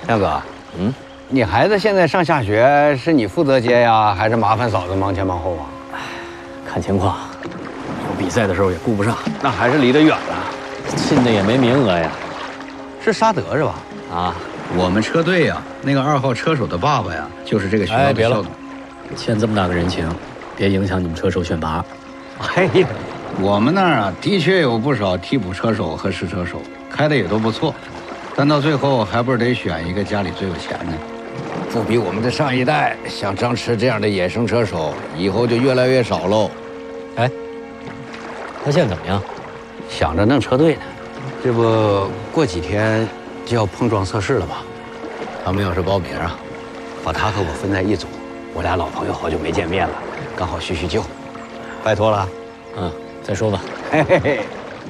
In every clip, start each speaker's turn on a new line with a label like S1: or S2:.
S1: 亮哥，你孩子现在上下学是你负责接呀，还是麻烦嫂子忙前忙后啊？
S2: 看情况，有比赛的时候也顾不上，
S1: 那还是离得远了。
S2: 亲的也没名额呀。
S1: 是沙德是吧？
S2: 啊，
S3: 我们车队呀，那个2号车手的爸爸呀，就是这个学校的校长。
S2: 欠这么大个人情，别影响你们车手选拔。
S1: 哎呀，
S3: 我们那儿啊，的确有不少替补车手和试车手，开的也都不错，但到最后还不是得选一个家里最有钱的。
S1: 不比我们的上一代，像张弛这样的野生车手，以后就越来越少喽。
S2: 哎，他现在怎么样？
S1: 想着弄车队呢，这不过几天就要碰撞测试了吗？他们要是报名啊，把他和我分在一组，我俩老朋友好久没见面了，刚好叙叙旧，拜托了。
S2: 再说吧。
S1: 嘿嘿嘿。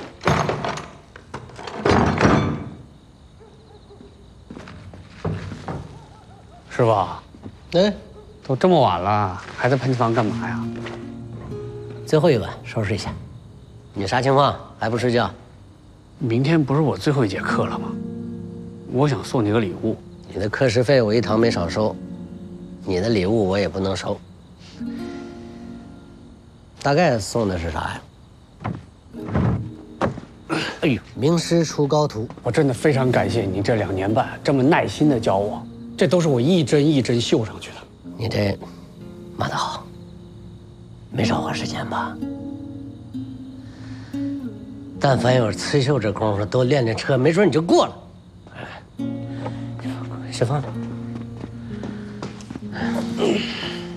S4: 师傅，
S5: 哎，
S4: 都这么晚了，还在喷房干嘛呀？
S5: 最后一晚，收拾一下。你啥情况？还不睡觉？
S4: 明天不是我最后一节课了吗？我想送你个礼物。
S5: 你的课时费我一堂没少收，你的礼物我也不能收。大概送的是啥呀？
S4: 哎呦，
S5: 名师出高徒。
S4: 我真的非常感谢你这2年半这么耐心的教我，这都是我一针一针绣上去的。
S5: 你这骂得好，没少花时间吧？但凡有刺绣这功夫，多练练车，没准你就过了。哎，释放。